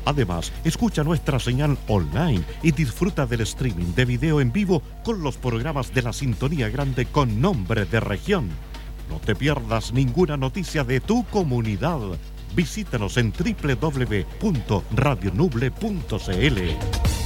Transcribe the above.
Además, escucha nuestra señal online y disfruta del streaming de video en vivo con los programas de la Sintonía Grande con nombre de región. No te pierdas ninguna noticia de tu comunidad. Visítanos en www.radionuble.cl.